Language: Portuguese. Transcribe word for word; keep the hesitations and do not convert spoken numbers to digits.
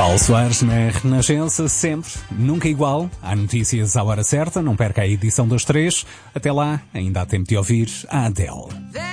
Paulo Soares na Renascença, sempre, nunca igual. Há notícias à hora certa, não perca a edição das três. Até lá, ainda há tempo de ouvir a Adele.